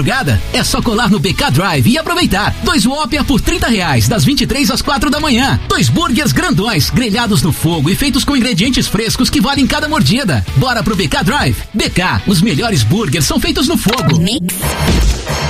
É só colar no BK Drive e aproveitar. 2 Whopper por R$30, das 23 às 4 da manhã. 2 burgers grandões, grelhados no fogo e feitos com ingredientes frescos que valem cada mordida. Bora pro BK Drive. BK, os melhores burgers são feitos no fogo.